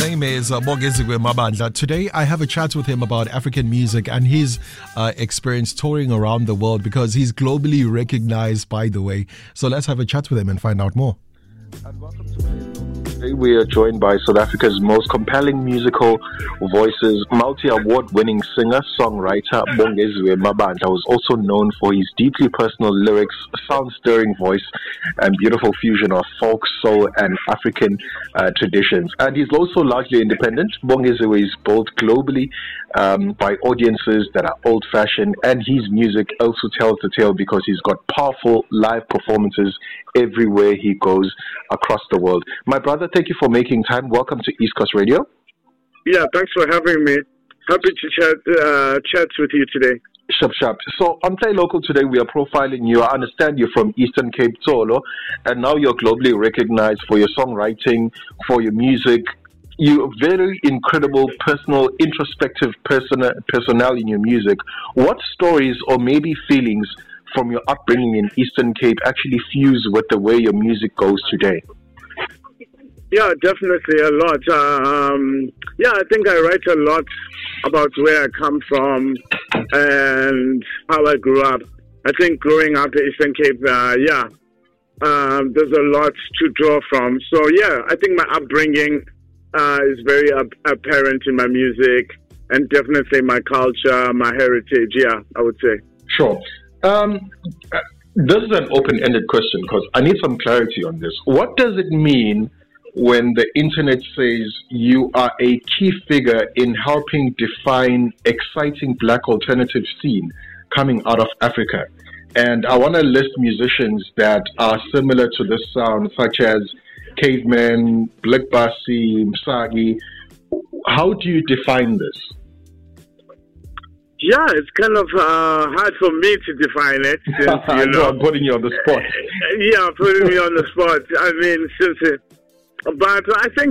name is Bongeziwe Mabandla. Today I have a chat with him about African music and his experience touring around the world, because he's globally recognized, by the way. So let's have a chat with him and find out more. And welcome to Today we are joined by South Africa's most compelling musical voices, multi-award-winning singer, songwriter Bongeziwe Mabandla, who is also known for his deeply personal lyrics, sound-stirring voice, and beautiful fusion of folk, soul, and African traditions. And he's also largely independent. Bongeziwe is built globally by audiences that are old-fashioned, and his music also tells the tale because he's got powerful live performances everywhere he goes across the world. My brother, thank you for making time. Welcome to East Coast Radio. Yeah, thanks for having me. Happy to chat with you today. Sharp. So on Play Local today, we are profiling you. I understand you're from Eastern Cape, Tsolo, and now you're globally recognized for your songwriting, for your music. You're very incredible, personal, introspective personnel in your music. What stories or maybe feelings from your upbringing in Eastern Cape actually fuse with the way your music goes today? Yeah, definitely a lot. I think I write a lot about where I come from and how I grew up. I think growing up in Eastern Cape, there's a lot to draw from. So, I think my upbringing is very apparent in my music, and definitely my culture, my heritage, I would say. Sure. This is an open-ended question because I need some clarity on this. What does it mean when the internet says you are a key figure in helping define exciting black alternative scene coming out of Africa? And I want to list musicians that are similar to this sound, such as Caveman, Black Bassi, Msagi. How do you define this? Yeah, it's kind of hard for me to define it. Since, I'm putting you on the spot. Putting me on the spot. I mean, but I think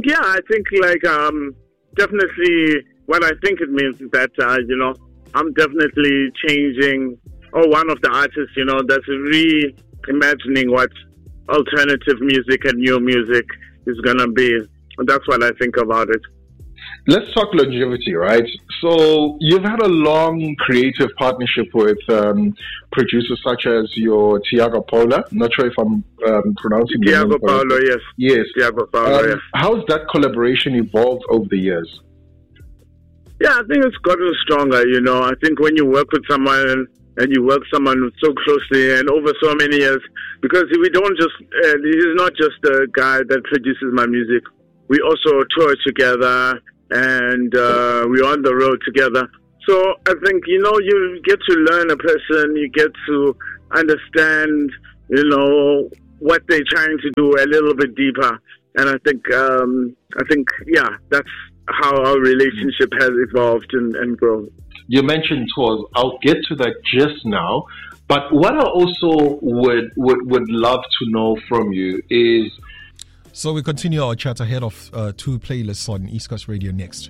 definitely what I think it means is that, I'm definitely changing, or one of the artists, that's reimagining what alternative music and new music is going to be. And that's what I think about it. Let's talk longevity, right? So you've had a long creative partnership with producers such as your Tiago Paula. I'm not sure if I'm pronouncing the name. Tiago Paula, yes. Yes. Tiago Paula, yes. How's that collaboration evolved over the years? Yeah, I think it's gotten stronger, I think when you work with someone and you work someone so closely and over so many years, because we don't just, he's not just the guy that produces my music. We also tour together and we're on the road together. So I think, you get to learn a person, you get to understand, what they're trying to do a little bit deeper. And I think, that's how our relationship has evolved and grown. You mentioned tours. I'll get to that just now. But what I also would love to know from you is... So we continue our chat ahead of two playlists on East Coast Radio next.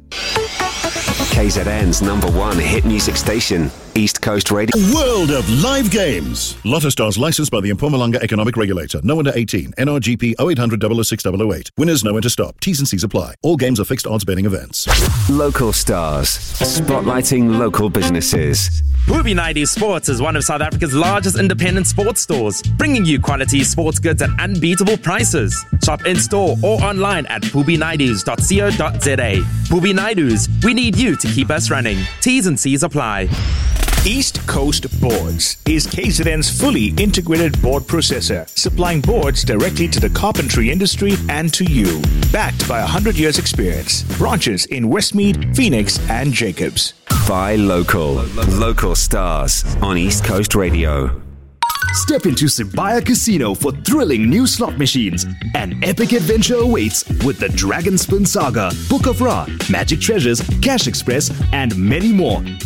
KZN's #1 hit music station, East Coast Radio. World of live games. Lotto Stars licensed by the Mpumalanga Economic Regulator. No under 18. NRGP 0800 006 008. Winners know when to stop. T's and C's apply. All games are fixed odds betting events. Local Stars. Spotlighting local businesses. Pubi Naidoo Sports is one of South Africa's largest independent sports stores, bringing you quality sports goods at unbeatable prices. Shop in-store or online at pubinaidoos.co.za. Pubi Naidoo's, we need you to keep us running. T's and C's apply. East Coast Boards is KZN's fully integrated board processor, supplying boards directly to the carpentry industry and to you. Backed by 100 years experience. Branches in Westmead, Phoenix, and Jacobs. Buy local. Local Stars on East Coast Radio. Step into Sibaya Casino for thrilling new slot machines. An epic adventure awaits with the Dragon Spin Saga, Book of Ra, Magic Treasures, Cash Express, and many more.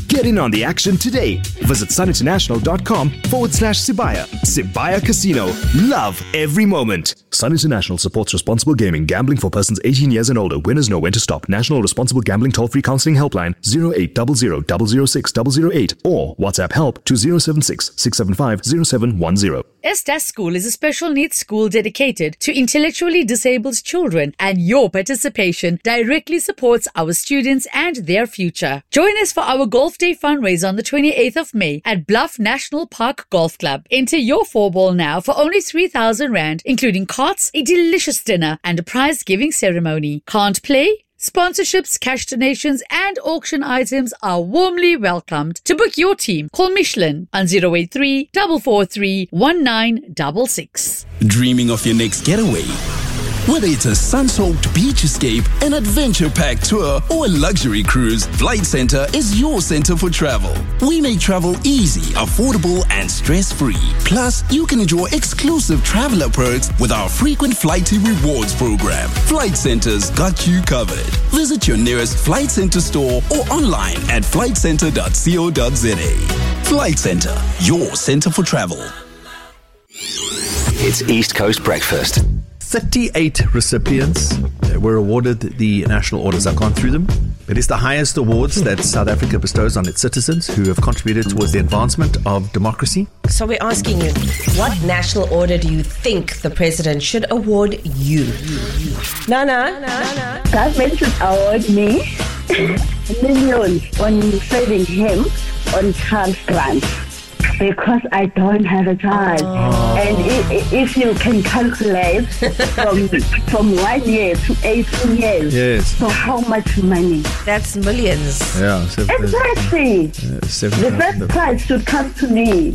Get in on the action today. Visit suninternational.com/Sibaya. Sibaya Casino. Love every moment. Sun International supports responsible gaming. Gambling for persons 18 years and older. Winners know when to stop. National Responsible Gambling Toll-Free Counseling Helpline 0800 006 008 or WhatsApp help to 076 675 0710. Estas School is a special needs school dedicated to intellectually disabled children, and your participation directly supports our students and their future. Join us for our Golf Day fundraiser on the 28th of May at Bluff National Park Golf Club. Enter your 4-ball now for only 3,000 Rand, including carts, a delicious dinner, and a prize-giving ceremony. Can't play? Sponsorships, cash donations, and auction items are warmly welcomed. To book your team, call Michelin on 083 443 1966. Dreaming of your next getaway? Whether it's a sun-soaked beach escape, an adventure-packed tour, or a luxury cruise, Flight Centre is your center for travel. We make travel easy, affordable, and stress-free. Plus, you can enjoy exclusive traveler perks with our frequent Flighty Rewards program. Flight Centre's got you covered. Visit your nearest Flight Centre store or online at flightcentre.co.za. Flight Centre, your center for travel. It's East Coast Breakfast. 38 recipients were awarded the national orders. I've gone through them. It is the highest awards that South Africa bestows on its citizens who have contributed towards the advancement of democracy. So we're asking you, what national order do you think the president should award you? Nana. Government should award me millions on saving him on child grants. Because I don't have a child. And if you can calculate from 1 year to 18 years, yes. So how much money? That's millions. Yeah. Exactly. The first prize should come to me.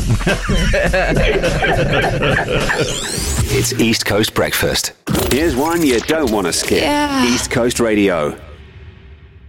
It's East Coast Breakfast. Here's one you don't want to skip. Yeah. East Coast Radio.